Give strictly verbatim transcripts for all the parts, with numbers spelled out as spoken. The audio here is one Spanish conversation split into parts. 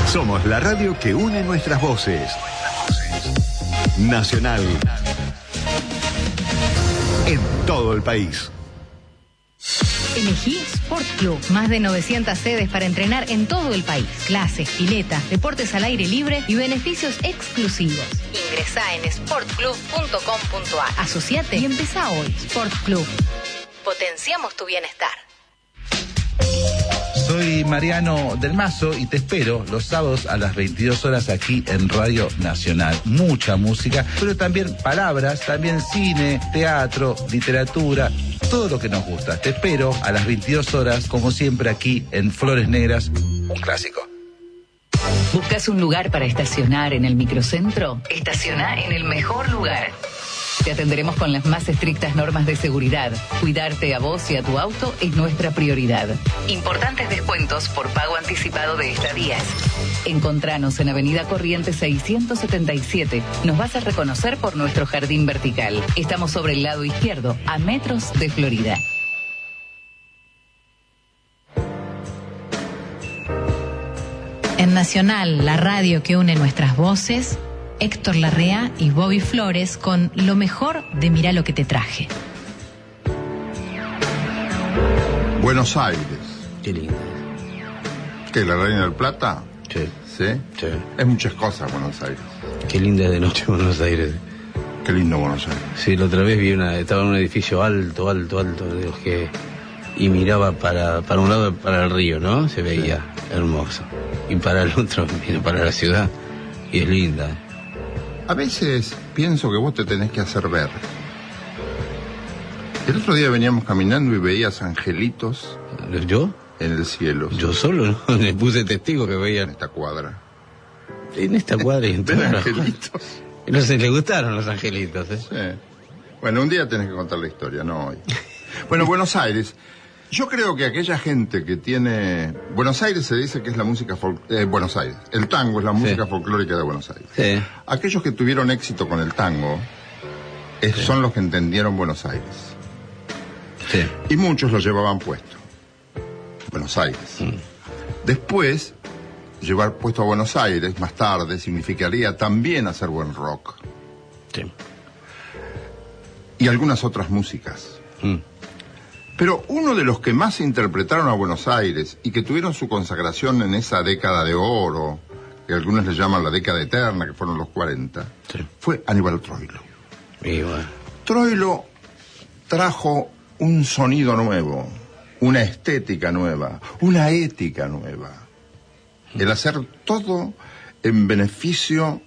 Somos la radio que une nuestras voces. Nacional. En todo el país. Elegí Sport Club. Más de novecientas sedes para entrenar en todo el país. Clases, pileta, deportes al aire libre y beneficios exclusivos. Ingresá en sport club punto com punto a r. Asociate y empezá hoy. Sport Club. Potenciamos tu bienestar. Soy Mariano del Mazo y te espero los sábados a las veintidós horas aquí en Radio Nacional. Mucha música, pero también palabras, también cine, teatro, literatura, todo lo que nos gusta. Te espero a las veintidós horas, como siempre aquí en Flores Negras, un clásico. ¿Buscas un lugar para estacionar en el microcentro? Estaciona en el mejor lugar. Te atenderemos con las más estrictas normas de seguridad. Cuidarte a vos y a tu auto es nuestra prioridad. Importantes descuentos por pago anticipado de estadías. Encontranos en Avenida Corrientes seiscientos setenta y siete. Nos vas a reconocer por nuestro jardín vertical. Estamos sobre el lado izquierdo, a metros de Florida. En Nacional, la radio que une nuestras voces, Héctor Larrea y Bobby Flores con lo mejor de Mirá lo que te traje. Buenos Aires. Qué lindo. ¿Qué, la Reina del Plata? Sí. ¿Sí? Sí. Es muchas cosas Buenos Aires. Qué linda es de noche Buenos Aires. Qué lindo Buenos Aires. Sí, la otra vez vi una, estaba en un edificio alto, alto, alto, de los que, y miraba para, para un lado, para el río, ¿no? Se veía sí. Hermoso. Y para el otro, mira, para la ciudad, y es linda. A veces pienso que vos te tenés que hacer ver. El otro día veníamos caminando y veías angelitos. ¿Yo? En el cielo. Yo solo, ¿no? Le puse testigo que veía. En esta cuadra. En esta cuadra y en ¿Ven todas angelitos? Y no sé, le gustaron los angelitos, ¿eh? Sí. Bueno, un día tenés que contar la historia, no hoy. Bueno, Buenos Aires. Yo creo que aquella gente que tiene... Buenos Aires se dice que es la música... Fol... Eh, Buenos Aires. El tango es la música sí. folclórica de Buenos Aires. Sí. Aquellos que tuvieron éxito con el tango es, sí. son los que entendieron Buenos Aires. Sí. Y muchos lo llevaban puesto. Buenos Aires. Mm. Después, llevar puesto a Buenos Aires, más tarde, significaría también hacer buen rock. Sí. Y algunas otras músicas. Mm. Pero uno de los que más interpretaron a Buenos Aires y que tuvieron su consagración en esa década de oro, que algunos le llaman la década eterna, que fueron los cuarenta, sí. fue Aníbal Troilo. Y bueno. Troilo trajo un sonido nuevo, una estética nueva, una ética nueva. El hacer todo en beneficio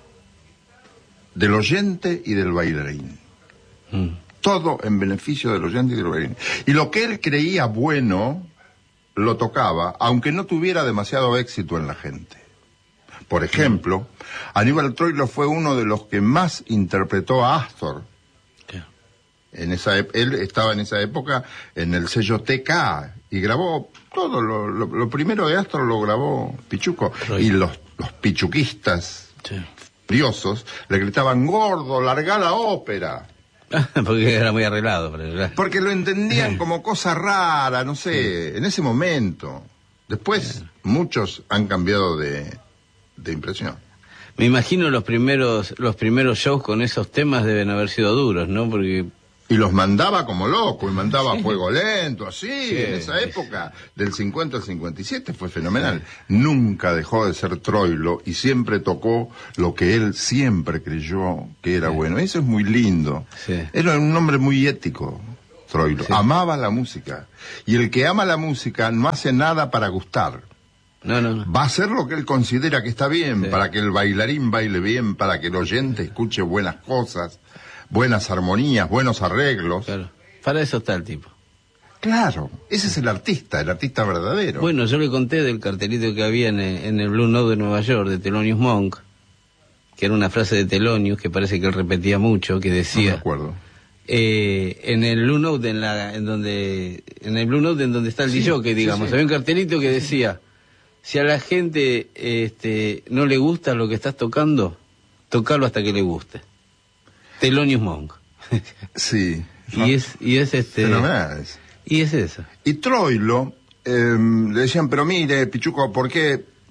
del oyente y del bailarín. Mm. Todo en beneficio del oyente y del bailarín. Y lo que él creía bueno, lo tocaba, aunque no tuviera demasiado éxito en la gente. Por ejemplo, Aníbal Troilo fue uno de los que más interpretó a Astor. ¿Qué? En esa, él estaba en esa época en el sello T K y grabó todo. Lo, lo, lo primero de Astor lo grabó Pichuco. Troilo. Y los, los pichuquistas sí. furiosos le gritaban: gordo, larga la ópera. Porque era muy arreglado. Pero... Porque lo entendían como cosa rara, no sé, en ese momento. Después, muchos han cambiado de, de impresión. Me imagino los primeros los primeros shows con esos temas deben haber sido duros, ¿no? Porque... Y los mandaba como loco, y mandaba sí. Fuego Lento, así, sí, en esa sí, época, sí. del cincuenta al cincuenta y siete, fue fenomenal. Sí. Nunca dejó de ser Troilo y siempre tocó lo que él siempre creyó que era sí. bueno. Eso es muy lindo. Sí. Era un hombre muy ético, Troilo. Sí. Amaba la música. Y el que ama la música no hace nada para gustar. No, no, no. Va a hacer lo que él considera que está bien, sí. para que el bailarín baile bien, para que el oyente escuche buenas cosas. Buenas armonías, buenos arreglos. Claro. Para eso está el tipo. Claro, ese es el artista, el artista verdadero. Bueno, yo le conté del cartelito que había en, en el Blue Note de Nueva York, de Thelonious Monk, que era una frase de Thelonious que parece que él repetía mucho, que decía... No me acuerdo. Eh, en el Blue Note, en, la, en, donde, en el Blue Note en donde está el sí, D J, que digamos, sí, sí. había un cartelito que decía, si a la gente este, no le gusta lo que estás tocando, tocalo hasta que le guste. Thelonious Monk. Sí. Y es, y es este... Fenomenal. Y es eso. Y Troilo, eh, le decían, pero mire, Pichuco, ¿por qué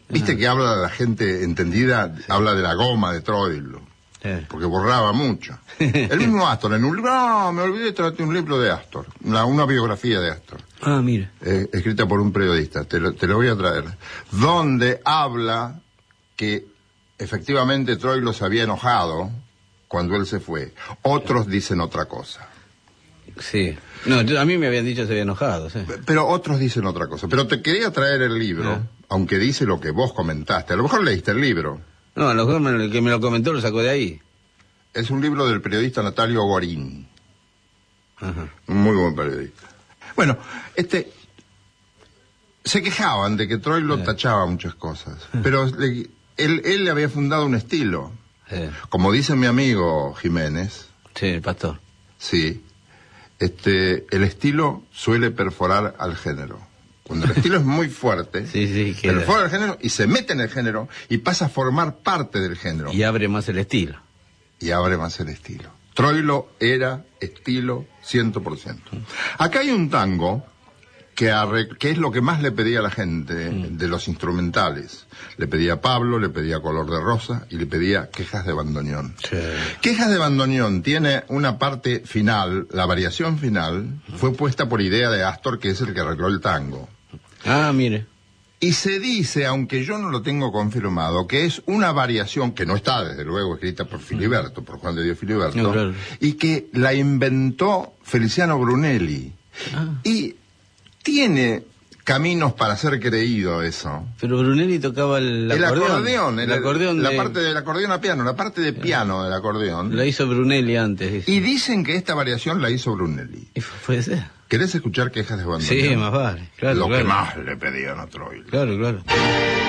Viste Ah. que habla de la gente entendida, sí. Habla de la goma de Troilo, sí. Porque borraba mucho. El mismo Astor, en un libro, no, me olvidé de traerte un libro de Astor, una, una biografía de Astor. Ah, mira. Eh, escrita por un periodista, te lo, te lo voy a traer. Donde habla que efectivamente Troilo se había enojado cuando él se fue. Otros dicen otra cosa. Sí. No, yo, a mí me habían dicho que se había enojado, sí. Pero otros dicen otra cosa. Pero te quería traer el libro, eh. aunque dice lo que vos comentaste. A lo mejor leíste el libro. No, a lo mejor el que me lo comentó lo sacó de ahí. Es un libro del periodista Natalio Guarín. Ajá. Un muy buen periodista. Bueno, este... Se quejaban de que Troilo sí. tachaba muchas cosas. Pero le, él, él le había fundado un estilo. Sí. Como dice mi amigo Jiménez. Sí, el pastor. Sí. Este, el estilo suele perforar al género. Cuando el estilo es muy fuerte, sí, sí, perfora el género y se mete en el género y pasa a formar parte del género. Y abre más el estilo. Y abre más el estilo. Troilo era estilo cien por ciento. Acá hay un tango que, arre, que es lo que más le pedía a la gente mm. de los instrumentales. Le pedía a Pablo, le pedía Color de Rosa y le pedía Quejas de Bandoneón. Sí. Quejas de Bandoneón tiene una parte final, la variación final, mm. fue puesta por idea de Astor, que es el que arregló el tango. Ah, mire. Y se dice, aunque yo no lo tengo confirmado, que es una variación que no está, desde luego, escrita por Filiberto, por Juan de Dios Filiberto, no, claro. Y que la inventó Feliciano Brunelli. Ah. Y tiene caminos para ser creído eso. Pero Brunelli tocaba el, el acordeón. acordeón, el, el acordeón la de... parte del acordeón a piano, la parte de piano del acordeón. La hizo Brunelli antes. Dice. Y dicen que esta variación la hizo Brunelli. Puede ser. ¿Querés escuchar Quejas de Bandoneón? Sí, más vale. Claro, Lo claro. que más le pedían a Troilo. Claro, claro.